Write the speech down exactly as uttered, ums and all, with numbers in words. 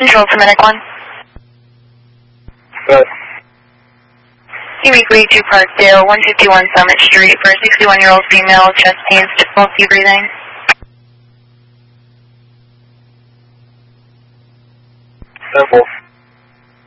Control to Medic one. Good. Uniquely to Parkdale, one fifty-one Summit Street for a sixty-one-year-old female, chest pains, difficulty breathing. Simple.